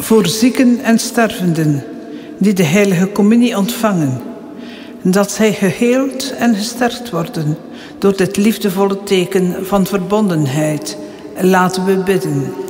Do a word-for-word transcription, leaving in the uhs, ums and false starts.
Voor zieken en stervenden die de heilige communie ontvangen, dat zij geheeld en gesterkt worden door dit liefdevolle teken van verbondenheid, laten we bidden.